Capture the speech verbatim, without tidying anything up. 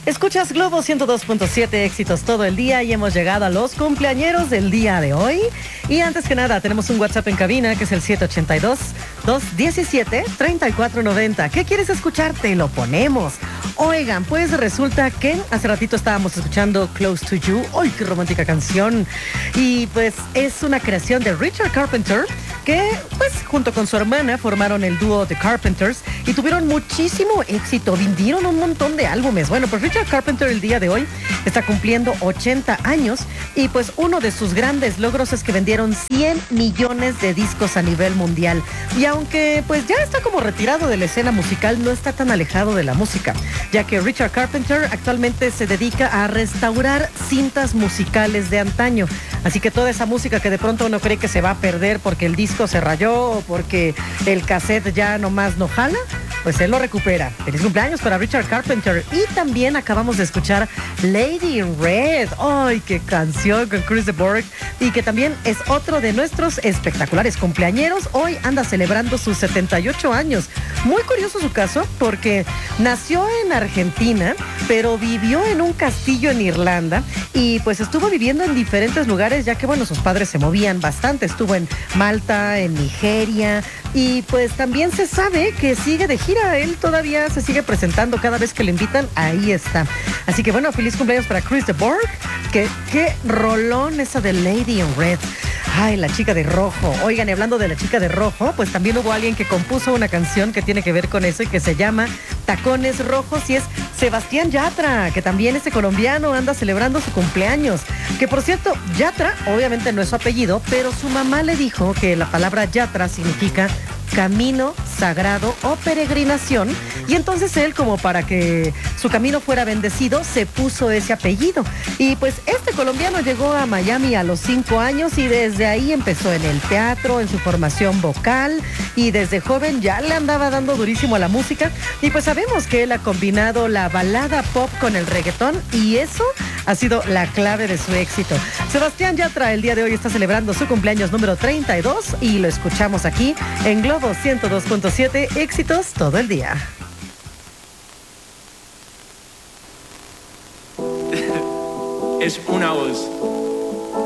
Escuchas Globo ciento dos punto siete, éxitos todo el día, y hemos llegado a los cumpleañeros del día de hoy. Y antes que nada, tenemos un WhatsApp en cabina que es el siete ocho dos, dos uno siete, tres cuatro nueve cero. ¿Qué quieres escuchar? Te lo ponemos. Oigan, pues resulta que hace ratito estábamos escuchando Close to You. ¡Ay, qué romántica canción! Y pues es una creación de Richard Carpenter, que pues junto con su hermana formaron el dúo The Carpenters y tuvieron muchísimo éxito, vendieron un montón de álbumes. Bueno, pues Richard Carpenter el día de hoy está cumpliendo ochenta años y pues uno de sus grandes logros es que vendieron cien millones de discos a nivel mundial. Y aunque pues ya está como retirado de la escena musical, no está tan alejado de la música, ya que Richard Carpenter actualmente se dedica a restaurar cintas musicales de antaño. Así que toda esa música que de pronto uno cree que se va a perder porque el disco se rayó o porque el cassette ya nomás no jala, pues él lo recupera. Feliz cumpleaños para Richard Carpenter. Y también acabamos de escuchar Lady in Red. ¡Ay, qué canción con Chris de Burgh! Y que también es otro de nuestros espectaculares cumpleañeros. Hoy anda celebrando sus setenta y ocho años. Muy curioso su caso porque nació en Argentina, pero vivió en un castillo en Irlanda y pues estuvo viviendo en diferentes lugares, ya que bueno, sus padres se movían bastante. Estuvo en Malta, en Nigeria, y pues también se sabe que sigue de gira. Él todavía se sigue presentando cada vez que le invitan, ahí está. Así que bueno, feliz cumpleaños para Chris de Burgh. Que qué rolón esa de Lady in Red. Ay, la chica de rojo. Oigan, y hablando de la chica de rojo, pues también hubo alguien que compuso una canción que tiene que ver con eso y que se llama Tacones Rojos, y es Sebastián Yatra, que también este colombiano anda celebrando su cumpleaños. Que por cierto, Yatra obviamente no es su apellido, pero su mamá le dijo que la palabra Yatra significa camino sagrado o peregrinación, y entonces él, como para que su camino fuera bendecido, se puso ese apellido. Y pues este colombiano llegó a Miami a los cinco años y desde ahí empezó en el teatro, en su formación vocal, y desde joven ya le andaba dando durísimo a la música. Y pues sabemos que él ha combinado la balada pop con el reggaetón, y eso ha sido la clave de su éxito. Sebastián Yatra el día de hoy está celebrando su cumpleaños número treinta y dos y lo escuchamos aquí en Globo ciento dos punto siete, éxitos todo el día. Es una voz.